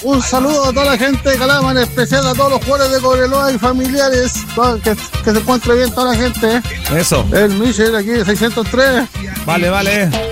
un saludo a toda la gente de Calama, en especial a todos los jugadores de Cobreloa y familiares. Que se encuentre bien toda la gente. Eso. El Michel aquí de 603. Vale.